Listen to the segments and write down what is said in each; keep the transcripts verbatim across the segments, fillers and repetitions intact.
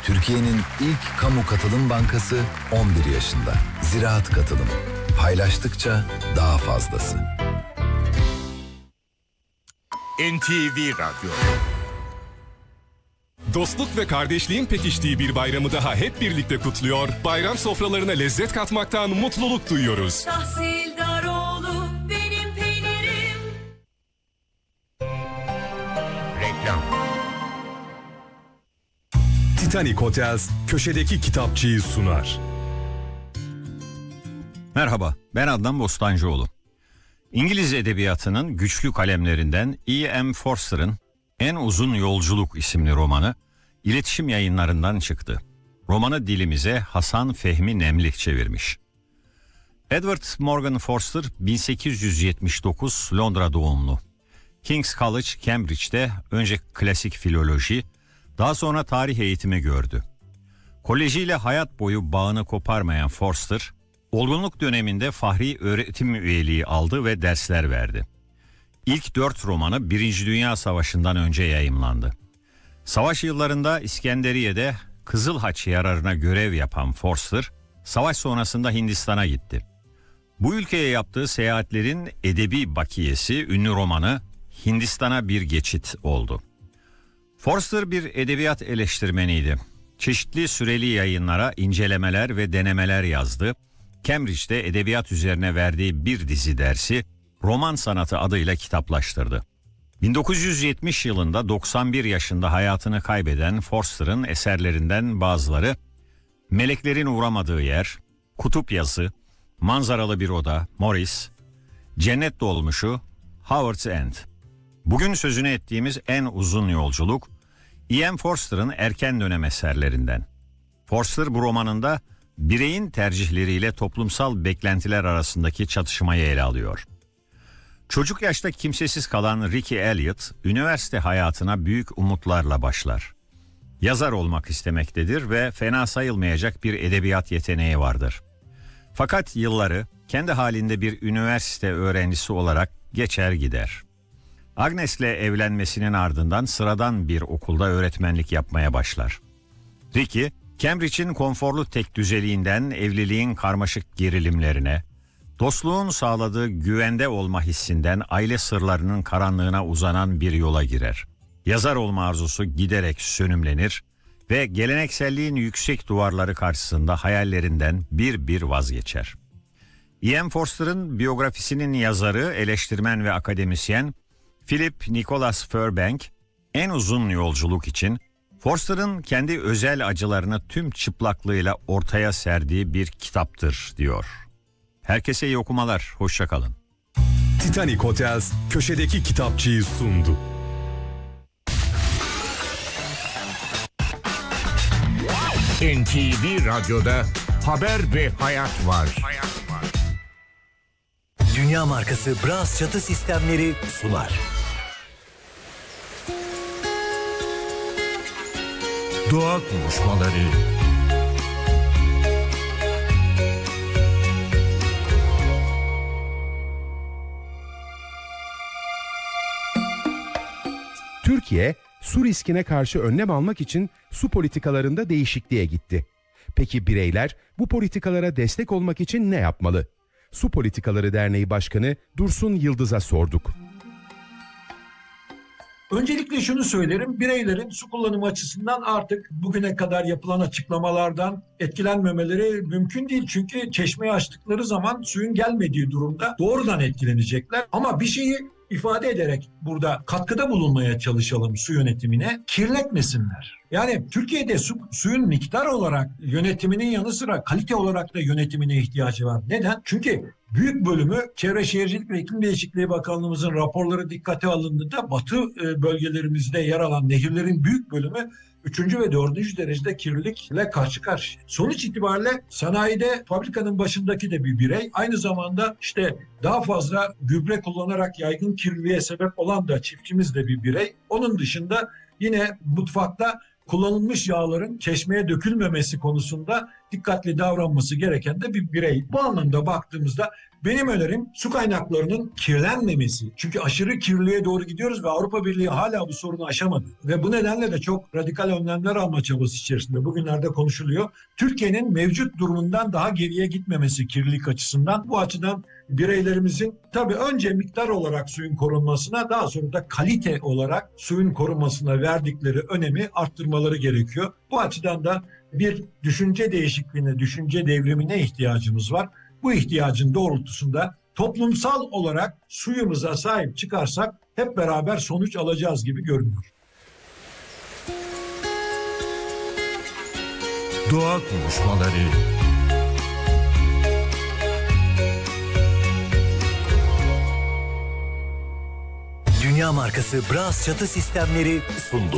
Türkiye'nin ilk kamu katılım bankası on bir yaşında. Ziraat Katılım. Paylaştıkça daha fazlası. N T V Radyo. Dostluk ve kardeşliğin pekiştiği bir bayramı daha hep birlikte kutluyor. Bayram sofralarına lezzet katmaktan mutluluk duyuyoruz. Tahsildaroğlu benim peynirim. Reklam. Titanic Hotels köşedeki kitapçıyı sunar. Merhaba, ben Adnan Bostancıoğlu. İngiliz edebiyatının güçlü kalemlerinden E M Forster'ın En Uzun Yolculuk isimli romanı iletişim yayınlarından çıktı. Romanı dilimize Hasan Fehmi Nemlik çevirmiş. Edward Morgan Forster bin sekiz yüz yetmiş dokuz Londra doğumlu. King's College, Cambridge'de önce klasik filoloji, daha sonra tarih eğitimi gördü. Kolejiyle hayat boyu bağını koparmayan Forster, olgunluk döneminde Fahri öğretim üyeliği aldı ve dersler verdi. İlk dört romanı Birinci Dünya Savaşı'ndan önce yayımlandı. Savaş yıllarında İskenderiye'de Kızıl Haç yararına görev yapan Forster, savaş sonrasında Hindistan'a gitti. Bu ülkeye yaptığı seyahatlerin edebi bakiyesi ünlü romanı Hindistan'a bir geçit oldu. Forster bir edebiyat eleştirmeniydi. Çeşitli süreli yayınlara incelemeler ve denemeler yazdı. Cambridge'de edebiyat üzerine verdiği bir dizi dersi Roman Sanatı adıyla kitaplaştırdı. bin dokuz yüz yetmiş yılında doksan bir yaşında hayatını kaybeden Forster'ın eserlerinden bazıları Meleklerin Uğramadığı Yer, Kutup Yazı, Manzaralı Bir Oda, Morris, Cennet Dolmuşu, Howard's End. Bugün sözünü ettiğimiz En Uzun Yolculuk, E M Forster'ın erken dönem eserlerinden. Forster bu romanında bireyin tercihleriyle toplumsal beklentiler arasındaki çatışmayı ele alıyor. Çocuk yaşta kimsesiz kalan Ricky Elliot, üniversite hayatına büyük umutlarla başlar. Yazar olmak istemektedir ve fena sayılmayacak bir edebiyat yeteneği vardır. Fakat yılları kendi halinde bir üniversite öğrencisi olarak geçer gider. Agnes'le evlenmesinin ardından sıradan bir okulda öğretmenlik yapmaya başlar. Ricky, Cambridge'in konforlu tekdüzeliğinden evliliğin karmaşık gerilimlerine, dostluğun sağladığı güvende olma hissinden aile sırlarının karanlığına uzanan bir yola girer. Yazar olma arzusu giderek sönümlenir ve gelenekselliğin yüksek duvarları karşısında hayallerinden bir bir vazgeçer. E M Forster'ın biyografisinin yazarı, eleştirmen ve akademisyen Philip Nicholas Furbank, En Uzun Yolculuk için Forster'ın kendi özel acılarını tüm çıplaklığıyla ortaya serdiği bir kitaptır diyor. Herkese iyi okumalar, hoşça kalın. Titanic Hotels köşedeki kitapçıyı sundu. N T V Radyo'da haber ve hayat var. Hayat var. Dünya markası Bras çatı sistemleri sunar. Doğa konuşmaları. Türkiye, su riskine karşı önlem almak için su politikalarında değişikliğe gitti. Peki bireyler bu politikalara destek olmak için ne yapmalı? Su Politikaları Derneği Başkanı Dursun Yıldız'a sorduk. Öncelikle şunu söylerim, bireylerin su kullanımı açısından artık bugüne kadar yapılan açıklamalardan etkilenmemeleri mümkün değil. Çünkü çeşmeyi açtıkları zaman suyun gelmediği durumda doğrudan etkilenecekler. Ama bir şeyi ifade ederek burada katkıda bulunmaya çalışalım su yönetimine, kirletmesinler. Yani Türkiye'de su, suyun miktar olarak yönetiminin yanı sıra kalite olarak da yönetimine ihtiyacı var. Neden? Çünkü büyük bölümü Çevre Şehircilik ve İklim Değişikliği Bakanlığımızın raporları dikkate alındığında batı bölgelerimizde yer alan nehirlerin büyük bölümü üçüncü ve dördüncü derecede kirlilikle karşı karşıya. Sonuç itibariyle sanayide fabrikanın başındaki de bir birey, aynı zamanda işte daha fazla gübre kullanarak yaygın kirliliğe sebep olan da çiftçimiz de bir birey. Onun dışında yine mutfakta kullanılmış yağların çeşmeye dökülmemesi konusunda dikkatli davranması gereken de bir birey. Bu anlamda baktığımızda Benim önerim su kaynaklarının kirlenmemesi. Çünkü aşırı kirliliğe doğru gidiyoruz ve Avrupa Birliği hala bu sorunu aşamadı. Ve bu nedenle de çok radikal önlemler alma çabası içerisinde. Bugünlerde konuşuluyor. Türkiye'nin mevcut durumundan daha geriye gitmemesi kirlilik açısından. Bu açıdan bireylerimizin tabii önce miktar olarak suyun korunmasına, daha sonra da kalite olarak suyun korunmasına verdikleri önemi arttırmaları gerekiyor. Bu açıdan da bir düşünce değişikliğine, düşünce devrimine ihtiyacımız var. Bu ihtiyacın doğrultusunda toplumsal olarak suyumuza sahip çıkarsak hep beraber sonuç alacağız gibi görünüyor. Doğa konuşmaları. Dünya markası Bras çatı sistemleri sundu.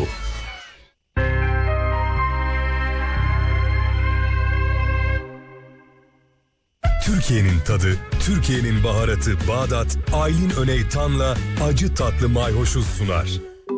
Türkiye'nin tadı, Türkiye'nin baharatı Bağdat, Aylin Öney Tan'la acı tatlı mayhoşu sunar.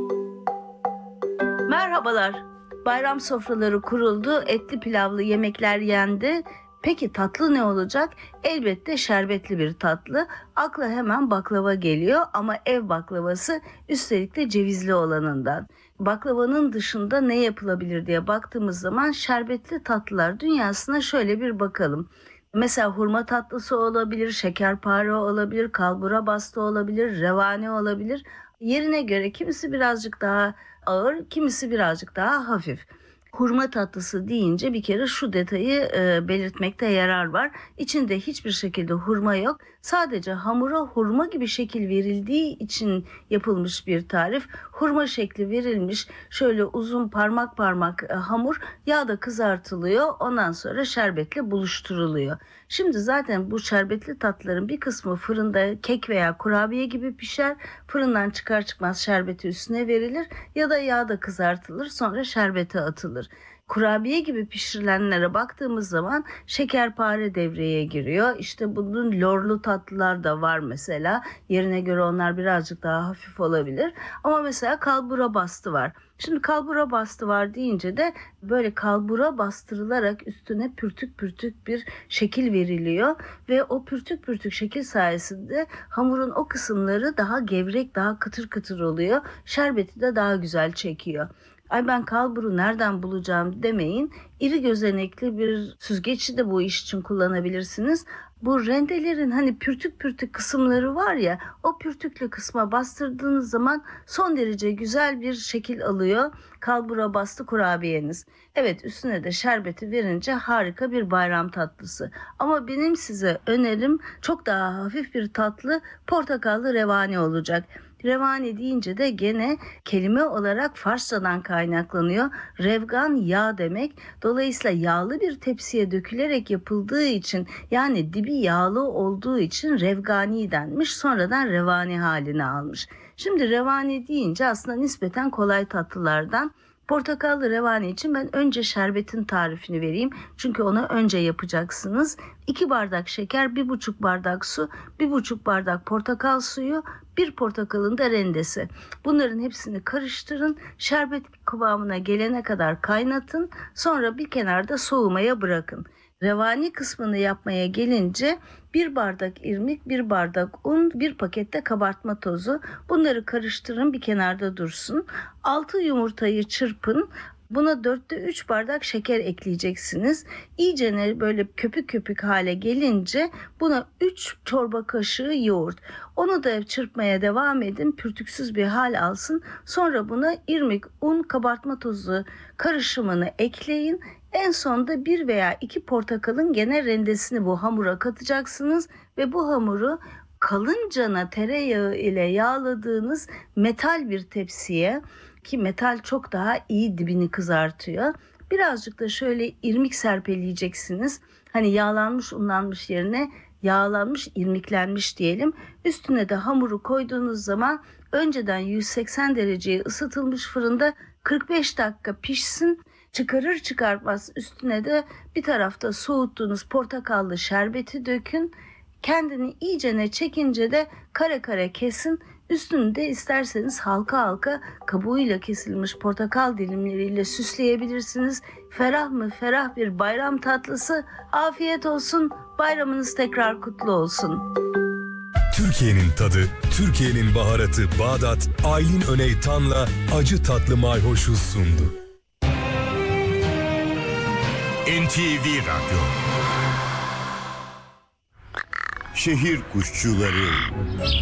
Merhabalar. Bayram sofraları kuruldu, etli pilavlı yemekler yendi. Peki tatlı ne olacak? Elbette şerbetli bir tatlı. Akla hemen baklava geliyor ama ev baklavası, üstelik de cevizli olanından. Baklavanın dışında ne yapılabilir diye baktığımız zaman şerbetli tatlılar dünyasına şöyle bir bakalım. Mesela hurma tatlısı olabilir, şekerpare olabilir, kalbura bastı olabilir, revani olabilir. Yerine göre kimisi birazcık daha ağır, kimisi birazcık daha hafif. Hurma tatlısı deyince bir kere şu detayı e, belirtmekte yarar var. İçinde hiçbir şekilde hurma yok. Sadece hamura hurma gibi şekil verildiği için yapılmış bir tarif. Hurma şekli verilmiş, şöyle uzun parmak parmak e, hamur yağda kızartılıyor. Ondan sonra şerbetle buluşturuluyor. Şimdi zaten bu şerbetli tatlıların bir kısmı fırında kek veya kurabiye gibi pişer. Fırından çıkar çıkmaz şerbeti üstüne verilir ya da yağda kızartılır, sonra şerbete atılır. Kurabiye gibi pişirilenlere baktığımız zaman şekerpare devreye giriyor. İşte bunun lorlu tatlılar da var mesela. Yerine göre onlar birazcık daha hafif olabilir. Ama mesela kalbura bastı var. Şimdi kalbura bastı var deyince de böyle kalbura bastırılarak üstüne pürtük pürtük bir şekil veriliyor. Ve o pürtük pürtük şekil sayesinde hamurun o kısımları daha gevrek, daha kıtır kıtır oluyor. Şerbeti de daha güzel çekiyor. Ay ben kalburu nereden bulacağım demeyin. İri gözenekli bir süzgeci de bu iş için kullanabilirsiniz. Bu rendelerin hani pürtük pürtük kısımları var ya, o pürtüklü kısma bastırdığınız zaman son derece güzel bir şekil alıyor kalbura bastı kurabiyeniz. Evet, üstüne de şerbeti verince harika bir bayram tatlısı. Ama benim size önerim çok daha hafif bir tatlı, portakallı revani olacak. Revani deyince de gene kelime olarak Farsçadan kaynaklanıyor. Revgan yağ demek. Dolayısıyla yağlı bir tepsiye dökülerek yapıldığı için, yani dibi yağlı olduğu için revgani denmiş. Sonradan revani halini almış. Şimdi revani deyince aslında nispeten kolay tatlılardan. Portakallı revani için ben önce şerbetin tarifini vereyim. Çünkü onu önce yapacaksınız. iki bardak şeker, bir buçuk bardak su, bir buçuk bardak portakal suyu, bir portakalın da rendesi. Bunların hepsini karıştırın. Şerbet kıvamına gelene kadar kaynatın. Sonra bir kenarda soğumaya bırakın. Revani kısmını yapmaya gelince bir bardak irmik, bir bardak un, bir pakette kabartma tozu. Bunları karıştırın, bir kenarda dursun. altı yumurtayı çırpın. Buna dörtte üç bardak şeker ekleyeceksiniz. İyice böyle köpük köpük hale gelince buna üç çorba kaşığı yoğurt. Onu da çırpmaya devam edin. Pürtüksüz bir hal alsın. Sonra buna irmik, un, kabartma tozu karışımını ekleyin. En sonda bir veya iki portakalın gene rendesini bu hamura katacaksınız ve bu hamuru kalıncana tereyağı ile yağladığınız metal bir tepsiye, ki metal çok daha iyi dibini kızartıyor. Birazcık da şöyle irmik serpeleyeceksiniz. Hani yağlanmış unlanmış yerine yağlanmış irmiklenmiş diyelim. Üstüne de hamuru koyduğunuz zaman önceden yüz seksen dereceye ısıtılmış fırında kırk beş dakika pişsin. Çıkarır çıkarmaz üstüne de bir tarafta soğuttuğunuz portakallı şerbeti dökün. Kendini iyicene çekince de kare kare kesin. Üstünü de isterseniz halka halka kabuğuyla kesilmiş portakal dilimleriyle süsleyebilirsiniz. Ferah mı ferah bir bayram tatlısı. Afiyet olsun, Bayramınız tekrar kutlu olsun. Türkiye'nin tadı, Türkiye'nin baharatı Bağdat, Aylin Öney Tan'la acı tatlı mayhoşu sundu. N T V Radyo. Şehir kuşçuları.